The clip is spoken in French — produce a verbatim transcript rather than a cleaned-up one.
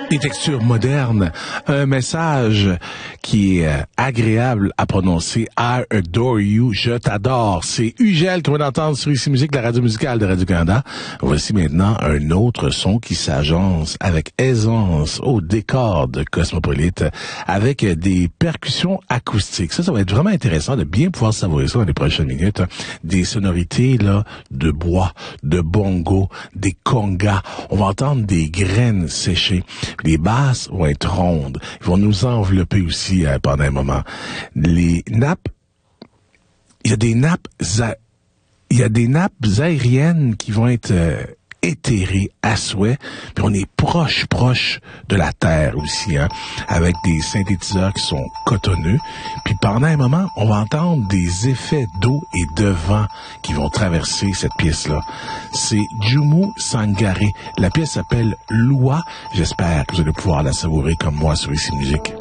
Des textures modernes, un message qui est agréable à prononcer. I adore you, je t'adore. C'est Ugel qu'on vient d'entendre sur Ici Musique, la radio musicale de Radio-Canada. Voici maintenant un autre son qui s'agence avec aisance au décor de Cosmopolite, avec des percussions acoustiques. Ça, ça va être vraiment intéressant de bien pouvoir savourer ça dans les prochaines minutes. Des sonorités là de bois, de bongo, des congas. On va entendre des graines séchées. Les basses vont être rondes. Ils vont nous envelopper aussi euh, pendant un moment. Les nappes, il y a des nappes, il y a des nappes aériennes qui vont être euh, éthérées à souhait. Puis on est proche, proche de la terre aussi, hein, avec des synthétiseurs qui sont cotonneux. Puis pendant un moment, on va entendre des effets d'eau et de vent qui vont traverser cette pièce-là. C'est Jumu Sangare. La pièce s'appelle Lua. J'espère que vous allez pouvoir la savourer comme moi sur Ici Musique.